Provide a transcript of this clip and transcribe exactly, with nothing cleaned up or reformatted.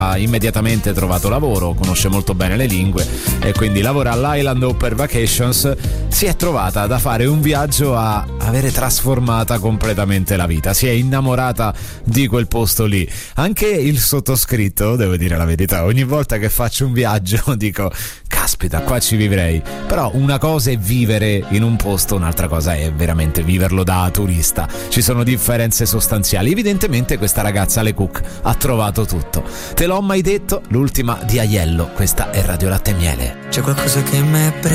ha immediatamente trovato lavoro, conosce molto bene le lingue e quindi lavora all'Island Hopper Vacations. Si è trovata da fare un viaggio a avere trasformata completamente la vita, si è innamorata di quel posto lì. Anche il sottoscritto, devo dire la verità, ogni volta che faccio un viaggio dico caspita, qua ci vivrei. Però una cosa è vivere in un posto, un'altra cosa è veramente viverlo da turista, ci sono differenze sostanziali. Evidentemente questa ragazza Le Cook ha trovato tutto. Te l'ho mai detto? L'ultima di Aiello, questa è Radio Latte e Miele. C'è qualcosa che mi